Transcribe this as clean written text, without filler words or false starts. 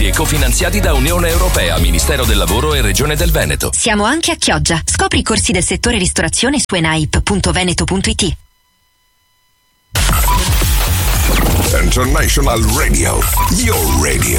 progetti e cofinanziati da Unione Europea, Ministero del Lavoro e Regione del Veneto. Siamo anche a Chioggia. Scopri i corsi del settore ristorazione su enaip.veneto.it. International Radio, your radio.